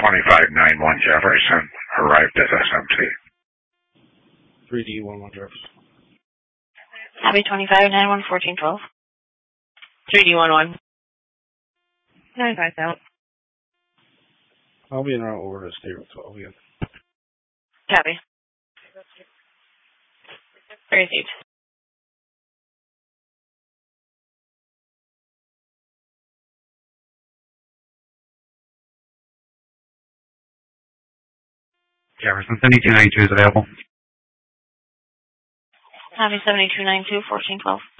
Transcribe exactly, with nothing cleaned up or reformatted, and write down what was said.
twenty-five ninety-one Jefferson arrived at S M T. three D one one Jefferson. Copy twenty-five ninety-one fourteen twelve. three D one one. ninety-five out. I'll be in route over to State Route twelve again. Copy. Received. Jefferson seventy-two ninety-two is available. Copy seventy-two ninety-two fourteen twelve.